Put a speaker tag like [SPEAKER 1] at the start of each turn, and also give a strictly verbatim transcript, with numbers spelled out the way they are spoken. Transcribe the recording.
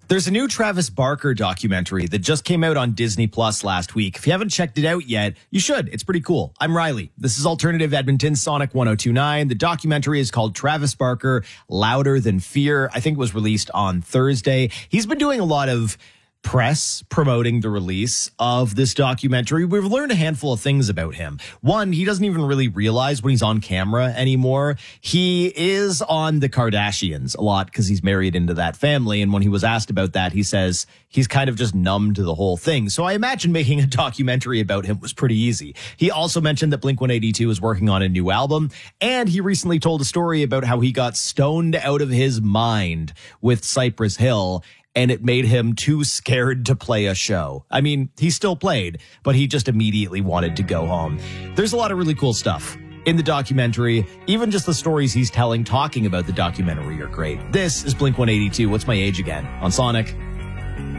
[SPEAKER 1] There's a new Travis Barker documentary that just came out on Disney Plus last week. If you haven't checked it out yet, you should. It's pretty cool. I'm Riley. This is Alternative Edmonton Sonic one oh two point nine. The documentary is called Travis Barker, Louder Than Fear. I think it was released on Thursday. He's been doing a lot of press promoting the release of this documentary. We've learned a handful of things about him. One, he doesn't even really realize when he's on camera anymore. He is on the Kardashians a lot because he's married into that family. And when he was asked about that, he says he's kind of just numb to the whole thing. So I imagine making a documentary about him was pretty easy. He also mentioned that Blink one eighty-two is working on a new album. And he recently told a story about how he got stoned out of his mind with Cypress Hill, and it made him too scared to play a show. I mean, he still played, but he just immediately wanted to go home. There's a lot of really cool stuff in the documentary. Even just the stories he's telling talking about the documentary are great. This is Blink one eighty-two. What's My Age Again? On Sonic